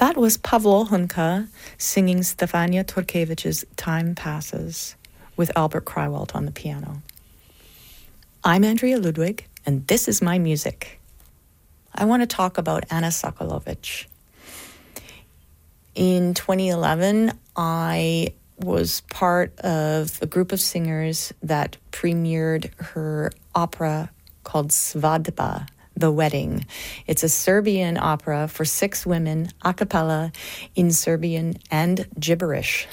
That was Pavlo Hunka singing Stefania Turkevich's Time Passes with Albert Krywald on the piano. I'm Andrea Ludwig, and this is my music. I want to talk about Anna Sokolovic. In 2011, I was part of a group of singers that premiered her opera called Svadba, The Wedding. It's a Serbian opera for 6 women, a cappella, in Serbian and gibberish.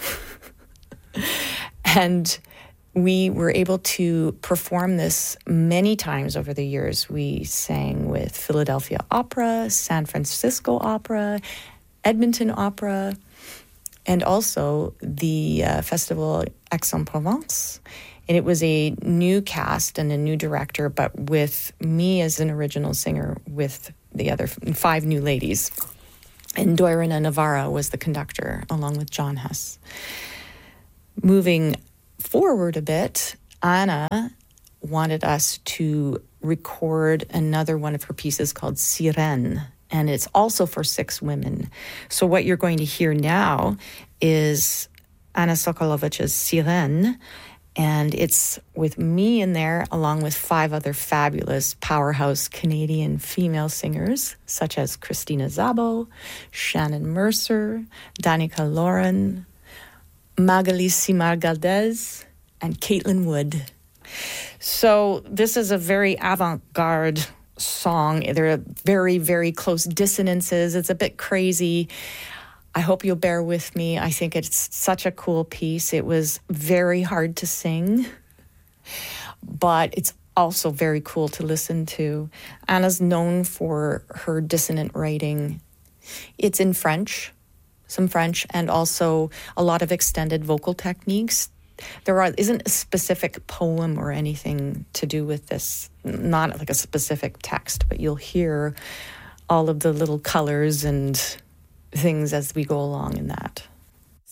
And we were able to perform this many times over the years. We sang with Philadelphia Opera, San Francisco Opera, Edmonton Opera, and also the festival Aix-en-Provence. And it was a new cast and a new director, but with me as an original singer with the other 5 new ladies. And Doirina Navarra was the conductor, along with John Hess. Moving forward a bit, Anna wanted us to record another one of her pieces called Sirene, and it's also for 6 women. So what you're going to hear now is Anna Sokolovic's Sirene, and it's with me in there along with 5 other fabulous powerhouse Canadian female singers, such as Christina Szabo, Shannon Mercer, Danica Lauren, Magali Simar-Galdez, and Caitlin Wood. So this is a very avant-garde song. There are very, very close dissonances. It's a bit crazy. I hope you'll bear with me. I think it's such a cool piece. It was very hard to sing, but it's also very cool to listen to. Anna's known for her dissonant writing. It's in French, some French, and also a lot of extended vocal techniques. There isn't a specific poem or anything to do with this, not like a specific text, but you'll hear all of the little colors and things as we go along in that.